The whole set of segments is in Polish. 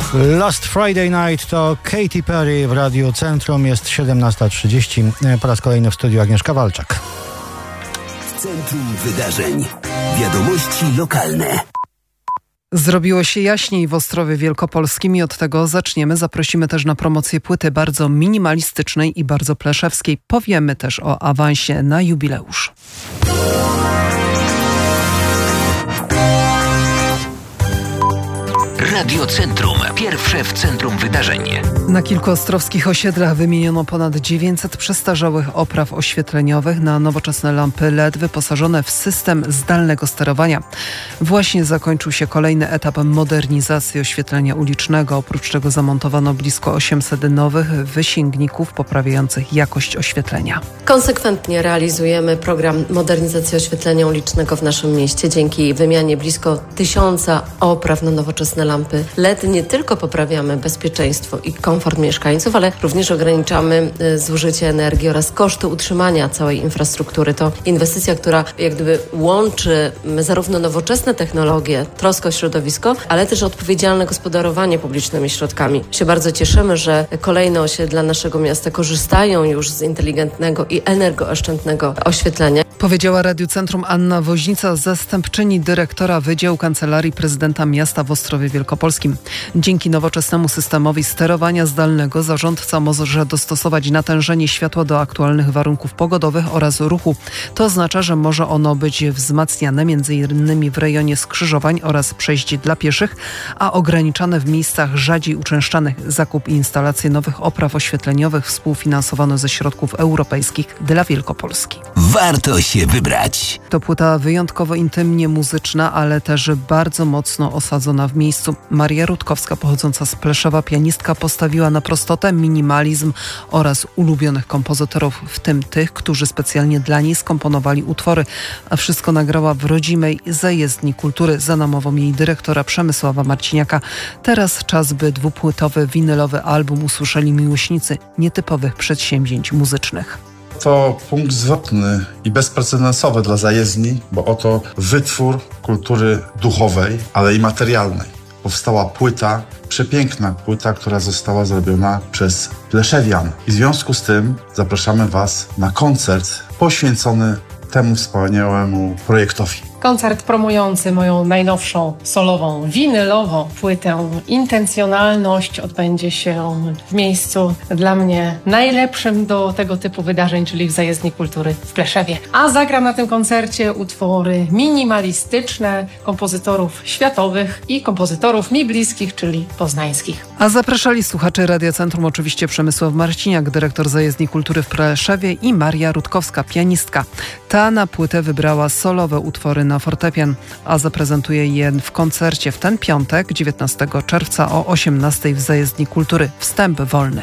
Last Friday Night to Katy Perry w Radiu Centrum. Jest 17:30. Po raz kolejny w studiu Agnieszka Walczak. Centrum Wydarzeń. Wiadomości lokalne. Zrobiło się jaśniej w Ostrowie Wielkopolskim i od tego zaczniemy. Zaprosimy też na promocję płyty bardzo minimalistycznej i bardzo pleszewskiej. Powiemy też o awansie na jubileusz. Radio Centrum. Pierwsze w centrum wydarzeń. Na kilku ostrowskich osiedlach wymieniono ponad 900 przestarzałych opraw oświetleniowych na nowoczesne lampy LED wyposażone w system zdalnego sterowania. Właśnie zakończył się kolejny etap modernizacji oświetlenia ulicznego. Oprócz tego zamontowano blisko 800 nowych wysięgników poprawiających jakość oświetlenia. Konsekwentnie realizujemy program modernizacji oświetlenia ulicznego w naszym mieście. Dzięki wymianie blisko 1000 opraw na nowoczesne lampy LED nie tylko poprawiamy bezpieczeństwo i komfort mieszkańców, ale również ograniczamy zużycie energii oraz koszty utrzymania całej infrastruktury. To inwestycja, która jak gdyby łączy zarówno nowoczesne technologie, troskę o środowisko, ale też odpowiedzialne gospodarowanie publicznymi środkami. Się bardzo cieszymy, że kolejne osiedla naszego miasta korzystają już z inteligentnego i energooszczędnego oświetlenia. Powiedziała Radiu Centrum Anna Woźnica, zastępczyni dyrektora Wydziału Kancelarii Prezydenta Miasta w Ostrowie Wielkopolskim. Dzięki nowoczesnemu systemowi sterowania zdalnego zarządca może dostosować natężenie światła do aktualnych warunków pogodowych oraz ruchu. To oznacza, że może ono być wzmacniane m.in. w rejonie skrzyżowań oraz przejść dla pieszych, a ograniczane w miejscach rzadziej uczęszczanych. Zakup i instalację nowych opraw oświetleniowych współfinansowano ze środków europejskich dla Wielkopolski. Warto się wybrać. To płyta wyjątkowo intymnie muzyczna, ale też bardzo mocno osadzona w miejscu. Maria Rutkowska, pochodząca z Pleszewa, pianistka, postawiła na prostotę, minimalizm oraz ulubionych kompozytorów, w tym tych, którzy specjalnie dla niej skomponowali utwory, a wszystko nagrała w rodzimej zajezdni kultury za namową jej dyrektora Przemysława Marciniaka. Teraz czas, by dwupłytowy winylowy album usłyszeli miłośnicy nietypowych przedsięwzięć muzycznych. To punkt zwrotny i bezprecedensowy dla zajezdni, bo oto wytwór kultury duchowej, ale i materialnej. Powstała płyta, przepiękna płyta, która została zrobiona przez Pleszewian. I w związku z tym zapraszamy Was na koncert poświęcony temu wspaniałemu projektowi. Koncert promujący moją najnowszą solową, winylową płytę Intencjonalność odbędzie się w miejscu dla mnie najlepszym do tego typu wydarzeń, czyli w Zajezdni Kultury w Pleszewie. A zagram na tym koncercie utwory minimalistyczne kompozytorów światowych i kompozytorów mi bliskich, czyli poznańskich. A zapraszali słuchacze Radia Centrum oczywiście Przemysław Marciniak, dyrektor Zajezdni Kultury w Pleszewie, i Maria Rutkowska, pianistka. Ta na płytę wybrała solowe utwory na fortepian, a zaprezentuje je w koncercie w ten piątek, 19 czerwca o 18:00 w Zajezdni Kultury. Wstęp wolny.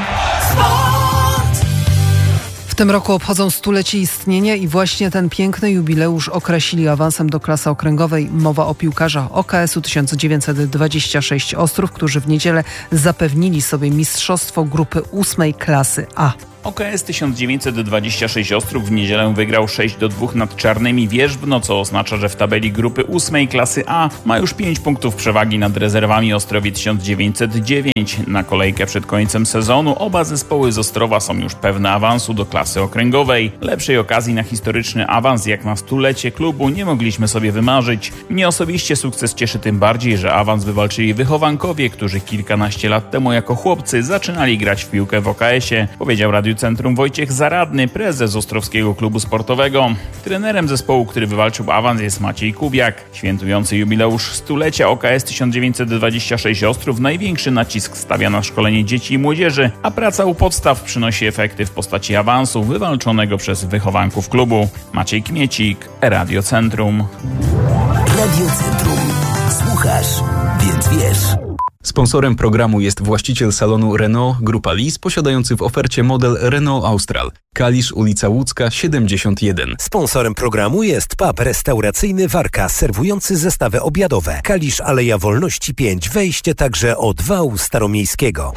W tym roku obchodzą 100-lecie istnienia i właśnie ten piękny jubileusz określili awansem do klasy okręgowej. Mowa o piłkarzach OKS-u 1926 Ostrów, którzy w niedzielę zapewnili sobie mistrzostwo grupy 8 klasy A. OKS 1926 Ostrów w niedzielę wygrał 6-2 nad Czarnymi Wierzbno, co oznacza, że w tabeli grupy 8 klasy A ma już 5 punktów przewagi nad rezerwami Ostrowie 1909. Na kolejkę przed końcem sezonu oba zespoły z Ostrowa są już pewne awansu do klasy okręgowej. Lepszej okazji na historyczny awans jak na 100-lecie klubu nie mogliśmy sobie wymarzyć. Mnie osobiście sukces cieszy tym bardziej, że awans wywalczyli wychowankowie, którzy kilkanaście lat temu jako chłopcy zaczynali grać w piłkę w OKS-ie, powiedział Radiu Centrum Wojciech Zaradny, prezes Ostrowskiego Klubu Sportowego. Trenerem zespołu, który wywalczył awans, jest Maciej Kubiak. Świętujący jubileusz 100-lecia OKS 1926 Ostrów największy nacisk stawia na szkolenie dzieci i młodzieży, a praca u podstaw przynosi efekty w postaci awansu wywalczonego przez wychowanków klubu. Maciej Kmiecik, Radio Centrum. Radio Centrum. Słuchasz, więc wiesz. Sponsorem programu jest właściciel salonu Renault Grupa Lis, posiadający w ofercie model Renault Austral. Kalisz, ulica Łódzka, 71. Sponsorem programu jest pub restauracyjny Warka, serwujący zestawy obiadowe. Kalisz, Aleja Wolności 5, wejście także od wału staromiejskiego.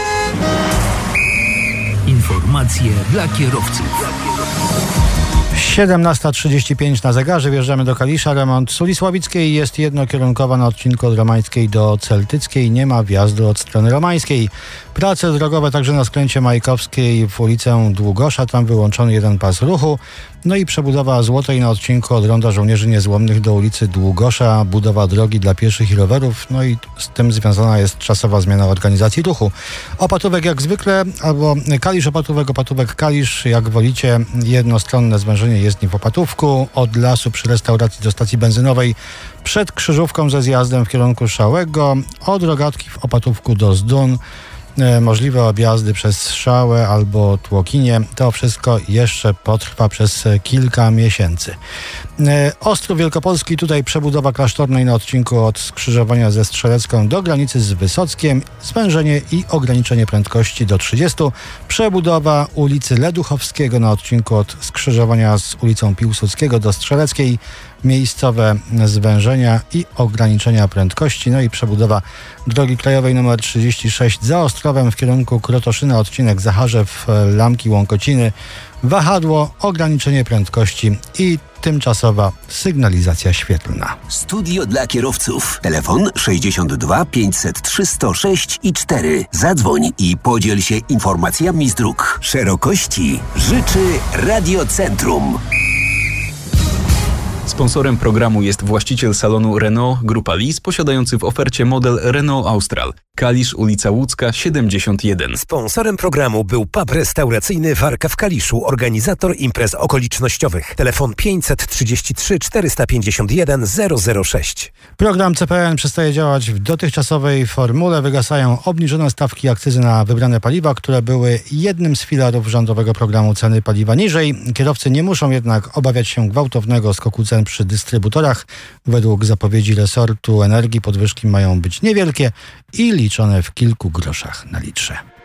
Informacje dla kierowców. 17:35 na zegarze, wjeżdżamy do Kalisza. Remont z uli Sławickiej jest jednokierunkowa na odcinku od Romańskiej do Celtyckiej. Nie ma wjazdu od strony Romańskiej. Prace drogowe także na skręcie Majkowskiej w ulicę Długosza. Tam wyłączony jeden pas ruchu. No i przebudowa Złotej na odcinku od Ronda Żołnierzy Niezłomnych do ulicy Długosza. Budowa drogi dla pieszych i rowerów. No i z tym związana jest czasowa zmiana organizacji ruchu. Opatówek jak zwykle, albo Kalisz Opatówek, Opatówek Kalisz, jak wolicie. Jednostronne zwężenie jezdni w Opatówku. Od lasu przy restauracji do stacji benzynowej. Przed Krzyżówką ze zjazdem w kierunku Szałego. Od Rogatki w Opatówku do Zdun. Możliwe objazdy przez Szałę albo Tłokinie. To wszystko jeszcze potrwa przez kilka miesięcy. Ostrów Wielkopolski, tutaj przebudowa Klasztornej na odcinku od skrzyżowania ze Strzelecką do granicy z Wysockiem. Zwężenie i ograniczenie prędkości do 30. Przebudowa ulicy Leduchowskiego na odcinku od skrzyżowania z ulicą Piłsudskiego do Strzeleckiej. Miejscowe zwężenia i ograniczenia prędkości. No i przebudowa drogi krajowej nr 36 za Ostrowem w kierunku Krotoszyna, odcinek Zacharzew, Lamki, Łąkociny. Wahadło, ograniczenie prędkości i tymczasowa sygnalizacja świetlna. Studio dla kierowców. Telefon 62 503 106 i 4. Zadzwoń i podziel się informacjami z dróg. Szerokości życzy Radiocentrum. Sponsorem programu jest właściciel salonu Renault Grupa Lis, posiadający w ofercie model Renault Austral. Kalisz, ulica Łódzka, 71. Sponsorem programu był pub restauracyjny Warka w Kaliszu, organizator imprez okolicznościowych. Telefon 533 451 006. Program CPN przestaje działać w dotychczasowej formule. Wygasają obniżone stawki akcyzy na wybrane paliwa, które były jednym z filarów rządowego programu Ceny Paliwa Niżej. Kierowcy nie muszą jednak obawiać się gwałtownego skoku cen przy dystrybutorach. Według zapowiedzi resortu energii podwyżki mają być niewielkie i liczone w kilku groszach na litrze.